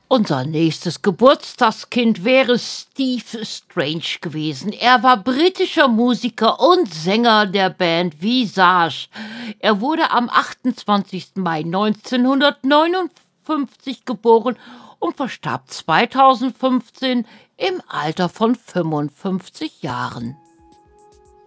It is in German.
Unser nächstes Geburtstagskind wäre Steve Strange gewesen. Er war britischer Musiker und Sänger der Band Visage. Er wurde am 28. Mai 1959 geboren und verstarb 2015 im Alter von 55 Jahren.